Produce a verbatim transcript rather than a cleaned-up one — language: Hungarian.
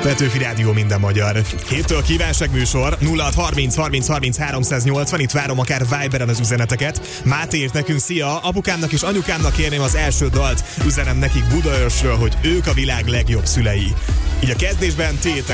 Petőfi Rádió, minden magyar. Héttől kívánságműsor nulla hat harminc harminc harminc háromszáznyolcvan, itt várom akár Viberen az üzeneteket. Máté írt nekünk: szia, apukámnak és anyukámnak kérném az első dalt, üzenem nekik Budaörsről, hogy ők a világ legjobb szülei. Így a kezdésben ti